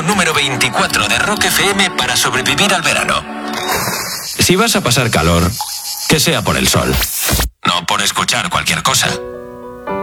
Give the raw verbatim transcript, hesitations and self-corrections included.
número veinticuatro de Rock F M para sobrevivir al verano. Si vas a pasar calor, que sea por el sol. No por escuchar cualquier cosa.